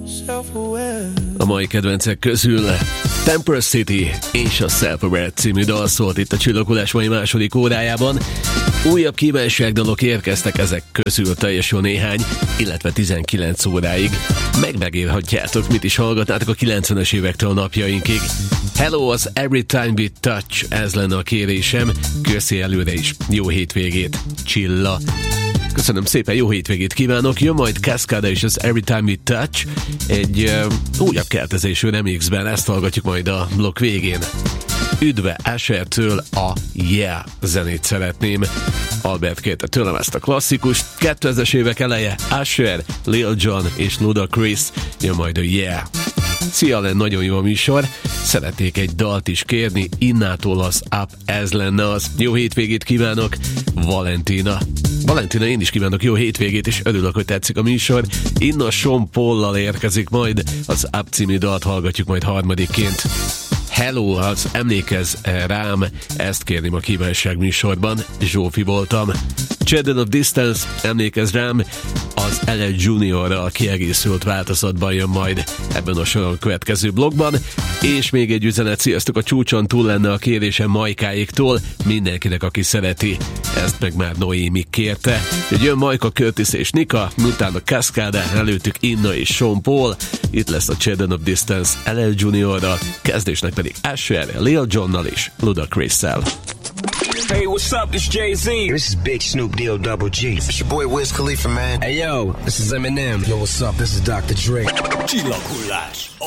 A mai kedvencek közül Temper City és a Self-Aware című dal szólt itt a Csillagulás mai második órájában. Újabb kívánságdalok érkeztek, ezek közül teljesül néhány, illetve 19 óráig. Megírhatjátok, mit is hallgatnátok a 90-es évektől napjainkig. Hello, az Every Time We Touch, ez lenne a kérésem. Köszi előre is. Jó hétvégét, Csilla. Köszönöm szépen, jó hétvégét kívánok. Jön majd Cascada és az Every Time We Touch egy újabb keltezésű remixben, ezt hallgatjuk majd a blokk végén. Üdve Asher-től a Yeah zenét szeretném. Albert kérte tőlem ezt a klasszikust. 2000-es évek eleje, Asher, Lil Jon és Ludacris, jön majd a Yeah. Szia, lenne nagyon jó a műsor. Szeretnék egy dalt is kérni, Innától az Up, ez lenne az. Jó hétvégét kívánok, Valentina. Valentina, én is kívánok jó hétvégét, és örülök, hogy tetszik a műsor. Inna Sean Paul-lal érkezik majd, az Up című dalt hallgatjuk majd harmadikként. Hello, az Emlékezz rám, ezt kérném a kívánság műsorban, Zsófi voltam. Children of Distance, Emlékezz rám, az LL Juniorral kiegészült változatban jön majd ebben a soron következő blogban, és még egy üzenet, sziasztok, a csúcson túl lenne a kérésem Majkáiktól, mindenkinek, aki szereti, ezt meg már Noémi kérte, hogy jön Majka, Curtis és Nika, utána Cascada, előttük Inna és Sean Paul, itt lesz a Children of Distance LL Juniorral, kezdésnek pedig Asher, Lil Jonnal és Ludacris-szel. Hey, what's up? This Jay-Z. This is Big Snoop Deal Double G. It's your boy Wiz Khalifa, man. Hey, yo, this is Eminem. Yo, what's up? This is Dr. Dre. Csillaghullás.